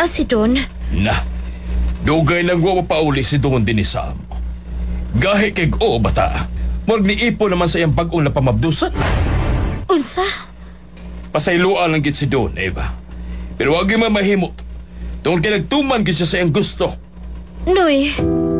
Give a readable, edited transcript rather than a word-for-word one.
naa si Don. Na, dugay nang wa mapauli si Don din ni Sam. Gahi kay bata. Murag ni Ipo naman sa iyang bagong napamabdusan. Unsa? Pasayloan lang gid si Don, Eva. Pero wag gyud mamahimo. Tungod kay nagtuman gid siya sa iyang gusto. Noy,